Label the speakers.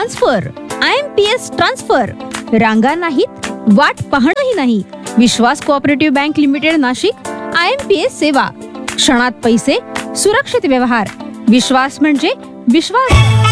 Speaker 1: Transfer. IMPS transfer. रांगा नाहीत, वाट पाहणंही नाही. विश्वास cooperative bank limited Nashik. IMPS सेवा. क्षणात पैसे, सुरक्षित व्यवहार. विश्वास म्हणजे विश्वास.